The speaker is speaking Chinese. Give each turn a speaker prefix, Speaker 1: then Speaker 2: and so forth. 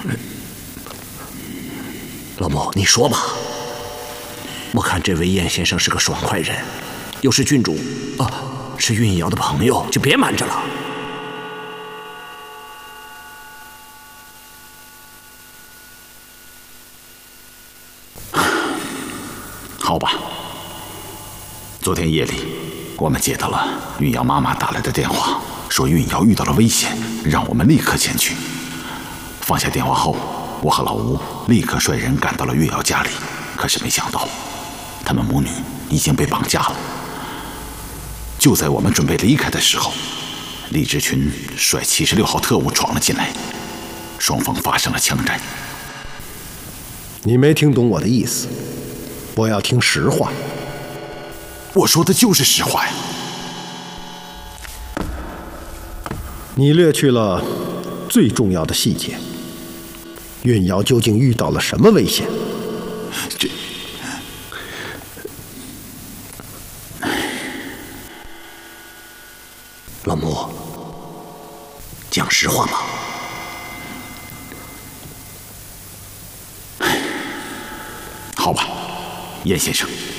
Speaker 1: 老穆，你说吧。我看这位燕先生是个爽快人，又是郡主是运瑶的朋友，就别瞒着了。
Speaker 2: 好吧。昨天夜里，我们接到了运瑶妈妈打来的电话，说运瑶遇到了危险，让我们立刻前去。放下电话后，我和老吴立刻率人赶到了运瑶家里，可是没想到，他们母女已经被绑架了。就在我们准备离开的时候，李志群率76号特务闯了进来，双方发生了枪战。
Speaker 3: 你没听懂我的意思，我要听实话。
Speaker 2: 我说的就是实话呀。
Speaker 3: 你略去了最重要的细节。运瑶究竟遇到了什么危险？
Speaker 1: 老穆，讲实话嘛。
Speaker 2: 好吧，燕先生，